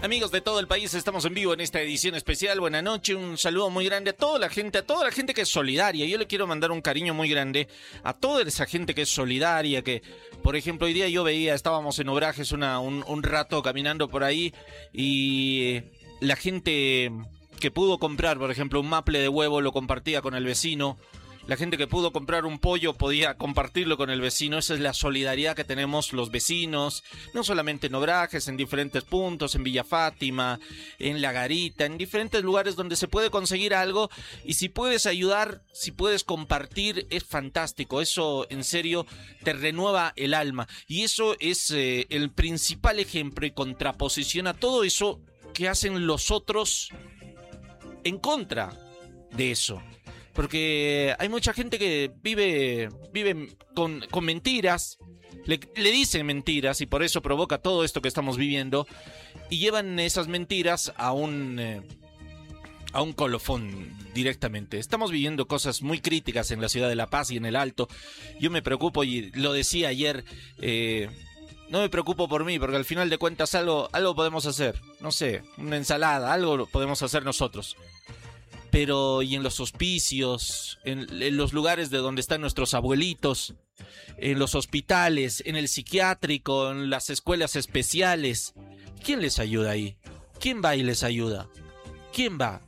Amigos de todo el país, estamos en vivo en esta edición especial. Buenas noches, un saludo muy grande a toda la gente que es solidaria. Yo le quiero mandar un cariño muy grande a toda esa gente que es solidaria, que, por ejemplo, hoy día yo veía, estábamos en Obrajes un rato caminando por ahí y la gente que pudo comprar, por ejemplo, un maple de huevo lo compartía con el vecino. La gente que pudo comprar un pollo podía compartirlo con el vecino. Esa es la solidaridad que tenemos los vecinos, no solamente en Obrajes, en diferentes puntos, en Villa Fátima, en La Garita, en diferentes lugares donde se puede conseguir algo. Y si puedes ayudar, si puedes compartir, es fantástico. Eso en serio te renueva el alma. Y eso es el principal ejemplo y contraposición a todo eso que hacen los otros en contra de eso. Porque hay mucha gente que vive con mentiras, le dicen mentiras y por eso provoca todo esto que estamos viviendo y llevan esas mentiras a un colofón directamente. Estamos viviendo cosas muy críticas en la ciudad de La Paz y en el Alto. Yo me preocupo y lo decía ayer, no me preocupo por mí porque al final de cuentas algo podemos hacer. No sé, una ensalada, algo podemos hacer nosotros. Pero y en los hospicios, en los lugares de donde están nuestros abuelitos, en los hospitales, en el psiquiátrico, en las escuelas especiales, ¿quién les ayuda ahí? ¿Quién va y les ayuda? ¿Quién va?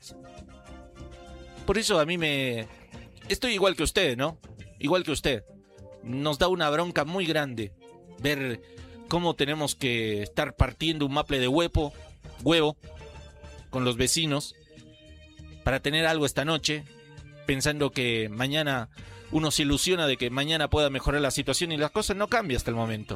Por eso a mí estoy igual que usted, ¿no? Igual que usted. Nos da una bronca muy grande ver cómo tenemos que estar partiendo un maple de huevo con los vecinos para tener algo esta noche, pensando que mañana uno se ilusiona de que mañana pueda mejorar la situación y las cosas no cambian hasta el momento.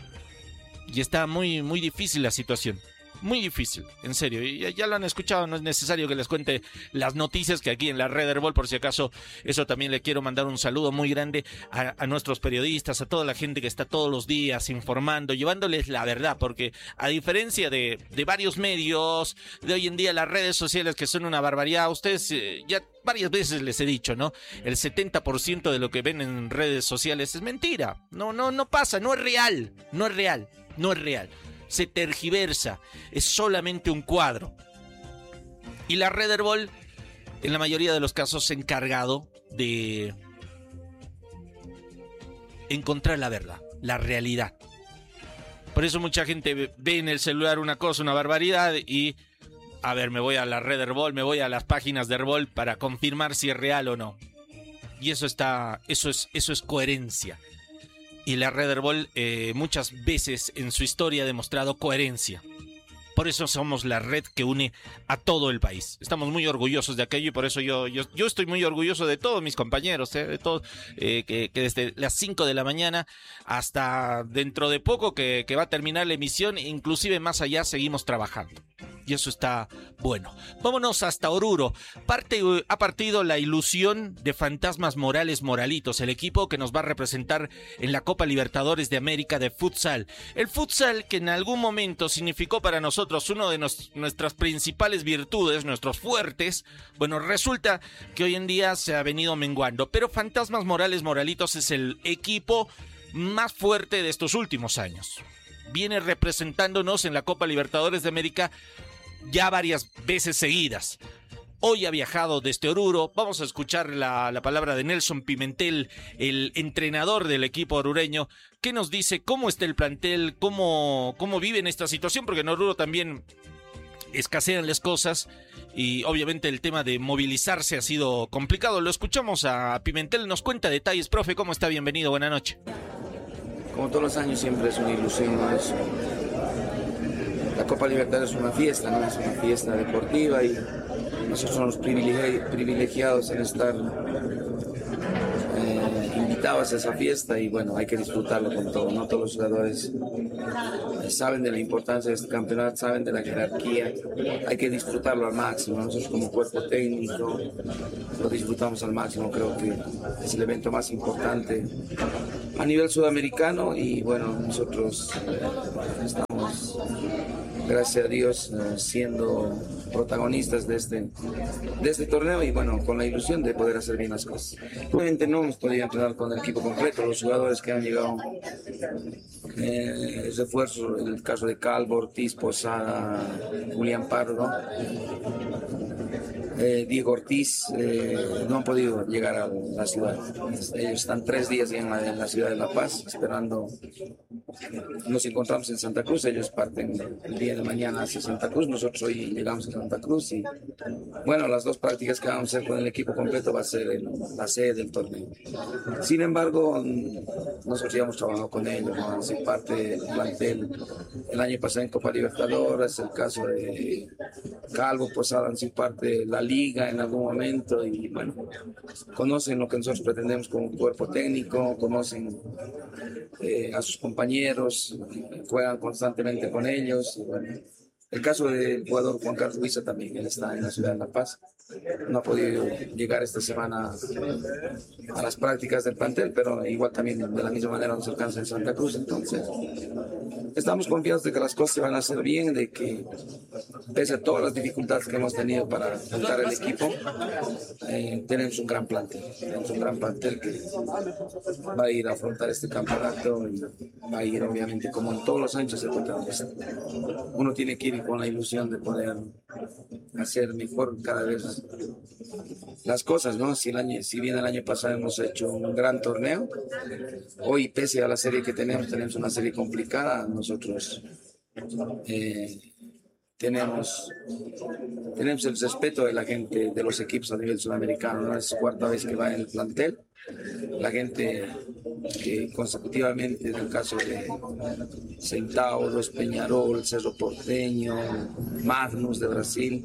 Y está muy, muy difícil la situación. Muy difícil, en serio. Y ya lo han escuchado, no es necesario que les cuente las noticias que aquí en la Red Herbol, por si acaso, eso también le quiero mandar un saludo muy grande a nuestros periodistas, a toda la gente que está todos los días informando, llevándoles la verdad, porque a diferencia de varios medios de hoy en día, las redes sociales que son una barbaridad, ustedes ya varias veces les he dicho, ¿no? El 70% de lo que ven en redes sociales es mentira. No pasa, no es real. Se tergiversa, es solamente un cuadro. Y la Red Herbol, en la mayoría de los casos, se ha encargado de encontrar la verdad, la realidad. Por eso mucha gente ve en el celular una cosa, una barbaridad, y a ver, me voy a la Red Herbol, me voy a las páginas de Herbol para confirmar si es real o no. Y eso es coherencia. Y la Red Herbol muchas veces en su historia ha demostrado coherencia. Por eso somos la red que une a todo el país. Estamos muy orgullosos de aquello y por eso yo estoy muy orgulloso de todos mis compañeros, de todos, que desde las 5 de la mañana hasta dentro de poco que va a terminar la emisión, inclusive más allá seguimos trabajando. Y eso está bueno. Vámonos hasta Oruro. Ha partido la ilusión de Fantasmas Morales Moralitos, el equipo que nos va a representar en la Copa Libertadores de América de futsal. El futsal que en algún momento significó para nosotros uno de nuestras principales virtudes, nuestros fuertes. Bueno, resulta que hoy en día se ha venido menguando. Pero Fantasmas Morales Moralitos es el equipo más fuerte de estos últimos años. Viene representándonos en la Copa Libertadores de América ya varias veces seguidas. Hoy ha viajado desde Oruro. Vamos a escuchar la palabra de Nelson Pimentel, el entrenador del equipo orureño, que nos dice cómo está el plantel, cómo viven esta situación, porque en Oruro también escasean las cosas y obviamente el tema de movilizarse ha sido complicado. Lo escuchamos a Pimentel, nos cuenta detalles. Profe, ¿cómo está? Bienvenido, buenas noches. Como todos los años siempre es una ilusión, ¿no? La Copa Libertadores es una fiesta, ¿no? Es una fiesta deportiva y nosotros somos privilegiados en estar invitados a esa fiesta y bueno, hay que disfrutarlo con todo, ¿no? Todos los jugadores saben de la importancia de este campeonato, saben de la jerarquía, hay que disfrutarlo al máximo. Nosotros como cuerpo técnico lo disfrutamos al máximo, creo que es el evento más importante a nivel sudamericano y bueno, nosotros estamos, gracias a Dios, siendo protagonistas de este torneo y bueno, con la ilusión de poder hacer bien las cosas. Obviamente no hemos podido entrenar con el equipo completo, los jugadores que han llegado refuerzos, en el caso de Calvo, Ortiz, Posada, Julián Pardo, Diego Ortiz, no han podido llegar a la ciudad. Ellos están 3 días ya en la ciudad de La Paz esperando. Nos encontramos en Santa Cruz, ellos parten el día de mañana hacia Santa Cruz, nosotros hoy llegamos a Santa Cruz y bueno, las 2 prácticas que vamos a hacer con el equipo completo va a ser en la sede del torneo. Sin embargo, nosotros ya hemos trabajado con ellos, ¿no? Han sido parte del plantel el año pasado en Copa Libertadores, el caso de Calvo, Posada, han sido parte de la liga en algún momento y bueno, conocen lo que nosotros pretendemos como cuerpo técnico, conocen a sus compañeros, juegan constantemente con ellos. Y bueno, el caso del jugador Juan Carlos Huiza también, él está en la ciudad de La Paz. No ha podido llegar esta semana a las prácticas del plantel, pero igual también de la misma manera nos alcanza en Santa Cruz. Entonces, estamos confiados de que las cosas se van a hacer bien, de que pese a todas las dificultades que hemos tenido para juntar el equipo, tenemos un gran plantel. Tenemos un gran plantel que va a ir a afrontar este campeonato y va a ir obviamente como en todos los años se trata. Uno tiene que ir con la ilusión de poder hacer mejor cada vez las cosas, ¿no? Si bien el año pasado hemos hecho un gran torneo, hoy pese a la serie que tenemos una serie complicada, nosotros tenemos el respeto de la gente, de los equipos a nivel sudamericano, ¿no? Es 4ª vez que va en el plantel. La gente que consecutivamente, en el caso de Centauro, Peñarol, Cerro Porteño, Magnus de Brasil,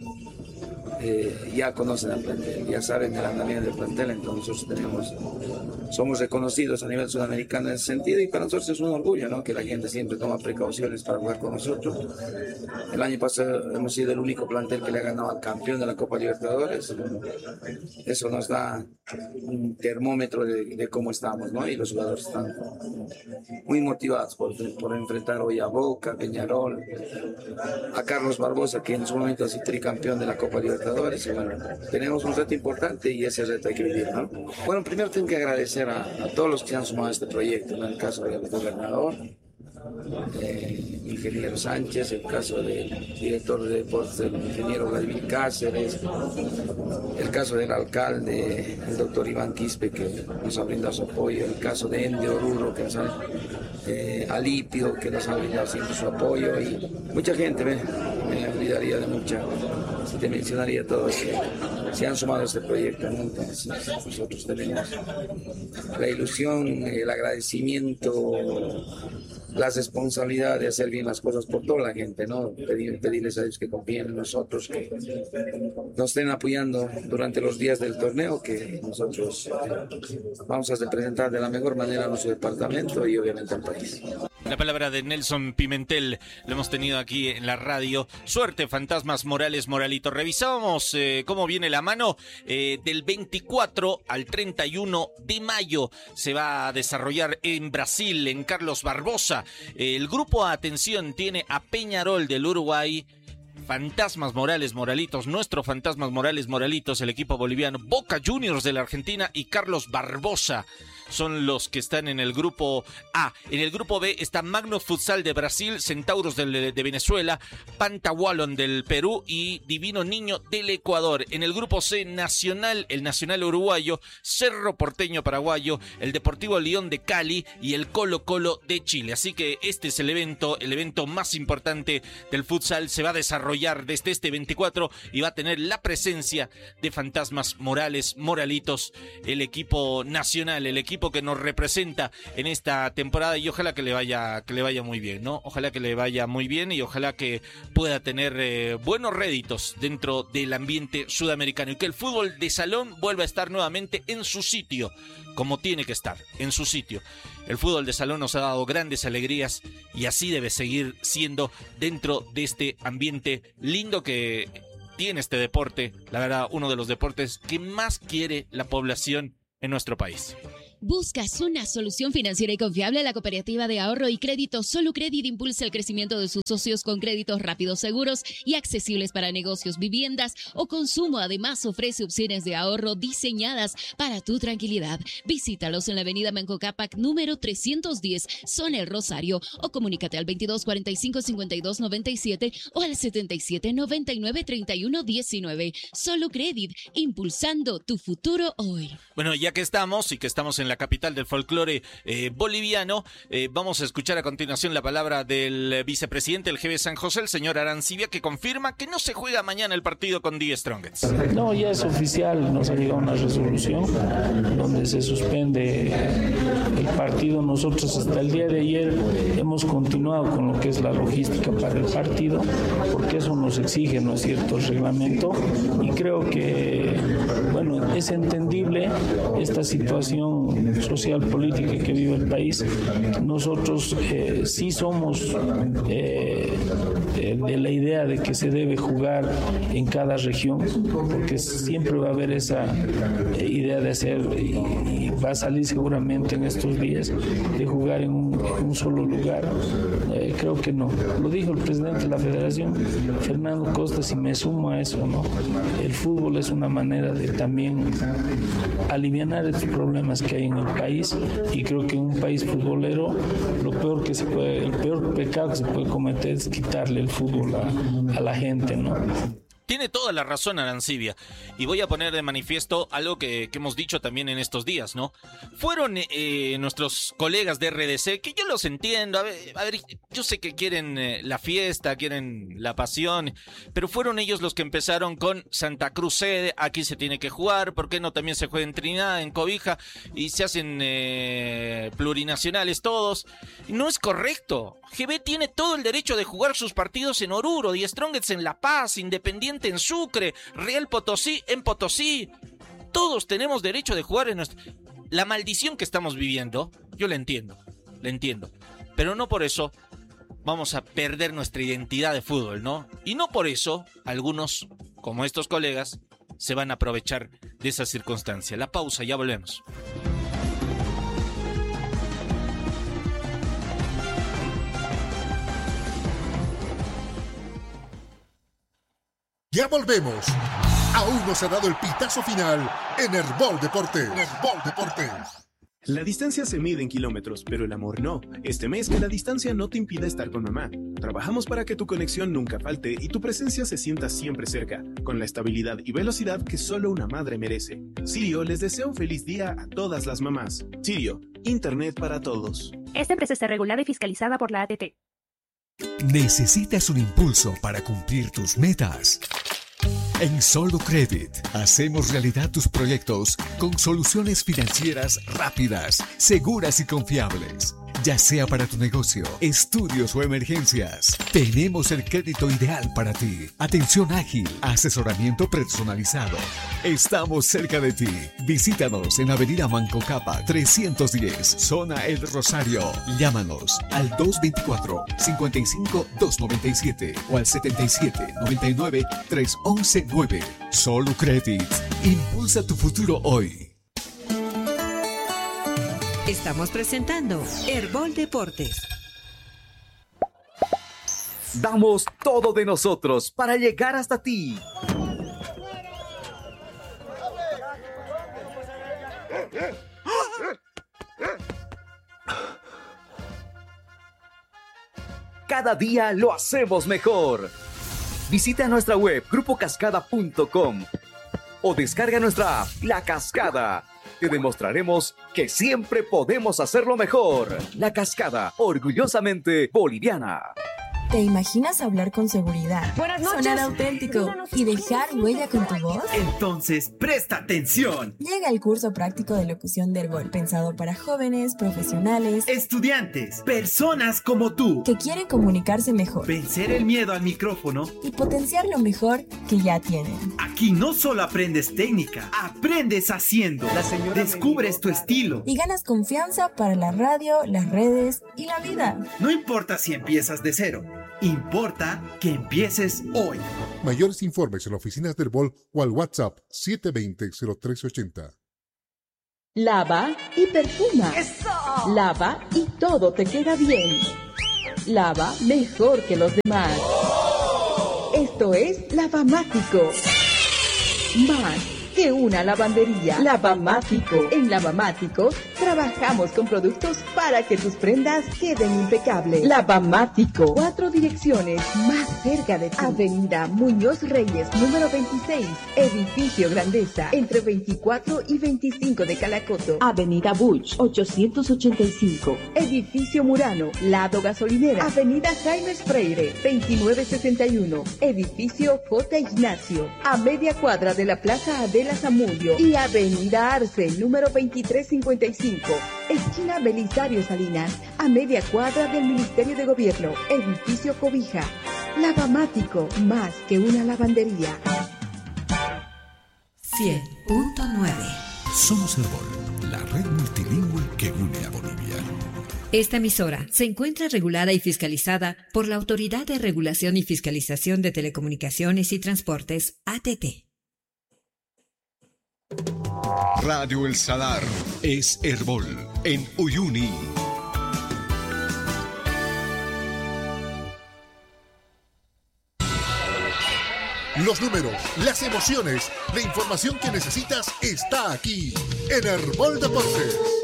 ya conocen al plantel, ya saben de la andamiaje del plantel, entonces nosotros somos reconocidos a nivel sudamericano en ese sentido y para nosotros es un orgullo, ¿no? Que la gente siempre toma precauciones para jugar con nosotros. El año pasado hemos sido el único plantel que le ha ganado al campeón de la Copa Libertadores. Eso nos da un termómetro de cómo estamos, ¿no? Y los jugadores están muy motivados por enfrentar hoy a Boca, Peñarol, a Carlos Barbosa, que en su momento ha sido tricampeón de la Copa Libertadores. Y bueno, tenemos un reto importante y ese reto hay que vivir, ¿no? Bueno, primero tengo que agradecer a todos los que se han sumado a este proyecto, ¿no? En el caso del gobernador, ingeniero Sánchez, el caso del director de deportes, el ingeniero Vladimir Cáceres, el caso del alcalde, el doctor Iván Quispe, que nos ha brindado su apoyo, el caso de Ende Oruro, que nos ha Alipio, que nos ha brindado siempre su apoyo, y mucha gente, me olvidaría de mucha, te mencionaría todos que se han sumado a este proyecto, ¿no? Entonces, nosotros tenemos la ilusión, el agradecimiento, la responsabilidad de hacer bien las cosas por toda la gente, ¿no? Pedirles a ellos que confíen en nosotros, que nos estén apoyando durante los días del torneo, que nosotros vamos a representar de la mejor manera a nuestro departamento y obviamente al país. La palabra de Nelson Pimentel, lo hemos tenido aquí en la radio. Suerte, Fantasmas Morales Moralito. Revisábamos cómo viene la mano. Del 24 al 31 de mayo se va a desarrollar en Brasil, en Carlos Barbosa. El grupo, atención, tiene a Peñarol del Uruguay, Fantasmas Morales Moralitos, nuestro Fantasmas Morales Moralitos, el equipo boliviano, Boca Juniors de la Argentina y Carlos Barbosa. Son los que están en el grupo A. En el grupo B está Magno Futsal de Brasil, Centauros de Venezuela, Pantahualón del Perú y Divino Niño del Ecuador. En el grupo C, Nacional, el Nacional Uruguayo, Cerro Porteño Paraguayo, el Deportivo León de Cali y el Colo Colo de Chile. Así que este es el evento más importante del futsal. Se va a desarrollar desde este 24 y va a tener la presencia de Fantasmas Morales Moralitos, el equipo nacional, el equipo que nos representa en esta temporada, y ojalá que le vaya muy bien, ¿no? Ojalá que le vaya muy bien y ojalá que pueda tener buenos réditos dentro del ambiente sudamericano y que el fútbol de salón vuelva a estar nuevamente en su sitio, como tiene que estar, en su sitio. El fútbol de salón nos ha dado grandes alegrías y así debe seguir siendo dentro de este ambiente lindo que tiene este deporte, la verdad, uno de los deportes que más quiere la población en nuestro país. ¿Buscas una solución financiera y confiable? La cooperativa de ahorro y crédito Solucredit impulsa el crecimiento de sus socios con créditos rápidos, seguros y accesibles para negocios, viviendas o consumo. Además, ofrece opciones de ahorro diseñadas para tu tranquilidad. Visítalos en la avenida Manco Cápac, número 310, zona El Rosario, o comunícate al 22 45 52 97 o al 77 99 31 19. Solucredit, impulsando tu futuro hoy. Bueno, ya que estamos en la capital del folclore boliviano, vamos a escuchar a continuación la palabra del vicepresidente del GB San José, el señor Arancibia, que confirma que no se juega mañana el partido con The Strongest. No, ya es oficial, nos ha llegado una resolución donde se suspende el partido. Nosotros hasta el día de ayer hemos continuado con lo que es la logística para el partido, porque eso nos exige, ¿no es cierto?, el reglamento, y creo que, bueno, es entendible esta situación social, política que vive el país. Nosotros sí somos de la idea de que se debe jugar en cada región, porque siempre va a haber esa idea de hacer, y va a salir seguramente en estos días, de jugar en un solo lugar. Creo que no. Lo dijo el presidente de la Federación, Fernando Costa, y me sumo a eso, ¿no? El fútbol es una manera de también alivianar estos problemas que hay en el país, y creo que en un país futbolero el peor pecado que se puede cometer es quitarle el fútbol a la gente, ¿no? Tiene toda la razón Arancibia, y voy a poner de manifiesto algo que hemos dicho también en estos días, ¿no? Fueron nuestros colegas de RDC, que yo los entiendo, a ver, yo sé que quieren la fiesta, quieren la pasión, pero fueron ellos los que empezaron con Santa Cruz sede, aquí se tiene que jugar, ¿por qué no también se juega en Trinidad, en Cobija, y se hacen plurinacionales todos? Y no es correcto. GB tiene todo el derecho de jugar sus partidos en Oruro, The Strongest en La Paz, Independiente en Sucre, Real Potosí en Potosí. Todos tenemos derecho de jugar en nuestra... La maldición que estamos viviendo, yo la entiendo, pero no por eso vamos a perder nuestra identidad de fútbol, ¿no? Y no por eso algunos, como estos colegas, se van a aprovechar de esa circunstancia. La pausa, ya volvemos. Ya volvemos. Aún no se ha dado el pitazo final en Herbol Deportes. La distancia se mide en kilómetros, pero el amor no. Este mes que la distancia no te impida estar con mamá. Trabajamos para que tu conexión nunca falte y tu presencia se sienta siempre cerca, con la estabilidad y velocidad que solo una madre merece. Sirio les desea un feliz día a todas las mamás. Sirio, Internet para todos. Esta empresa está regulada y fiscalizada por la ATT. ¿Necesitas un impulso para cumplir tus metas? En Solucredit hacemos realidad tus proyectos con soluciones financieras rápidas, seguras y confiables. Ya sea para tu negocio, estudios o emergencias, tenemos el crédito ideal para ti. Atención ágil, asesoramiento personalizado. Estamos cerca de ti. Visítanos en Avenida Manco Cápac 310, zona El Rosario. Llámanos al 224-55-297 o al 77-99-311-9. Solucredit. Impulsa tu futuro hoy. Estamos presentando Herbol Deportes. Damos todo de nosotros para llegar hasta ti. Cada día lo hacemos mejor. Visita nuestra web grupocascada.com o descarga nuestra app La Cascada. Te demostraremos que siempre podemos hacerlo mejor. La Cascada, orgullosamente boliviana. ¿Te imaginas hablar con seguridad? Buenas noches. Sonar auténtico y dejar huella con tu voz. Entonces, presta atención. Llega el curso práctico de locución de Herbol, pensado para jóvenes, profesionales, estudiantes, personas como tú, que quieren comunicarse mejor, vencer el miedo al micrófono y potenciar lo mejor que ya tienen. Aquí no solo aprendes técnica, aprendes haciendo. Descubres tu estilo y ganas confianza para la radio, las redes y la vida. No importa si empiezas de cero. Importa que empieces hoy. Mayores informes en las oficinas del Herbol o al WhatsApp 720-0380. Lava y perfuma. ¡Eso! Lava y todo te queda bien. Lava mejor que los demás. Esto es Lavamático. Más que una lavandería. Lavamático. En Lavamáticos trabajamos con productos para que tus prendas queden impecables. Lavamático. 4 direcciones más cerca de ti. Avenida Muñoz Reyes, número 26. Edificio Grandeza, entre 24 y 25 de Calacoto. Avenida Buch, 885. Edificio Murano, lado gasolinera. Avenida Jaime Freire, 2961. Edificio J. Ignacio, a media cuadra de la Plaza Adela Zamudio. Y Avenida Arce, número 2355. Esquina Belisario Salinas, a media cuadra del Ministerio de Gobierno. Edificio Cobija. Lavamático, más que una lavandería. 100.9. Somos Herbol, la red multilingüe que une a Bolivia. Esta emisora se encuentra regulada y fiscalizada por la Autoridad de Regulación y Fiscalización de Telecomunicaciones y Transportes, ATT. Radio El Salar es Herbol en Uyuni. Los números, las emociones, la información que necesitas está aquí en Herbol Deportes.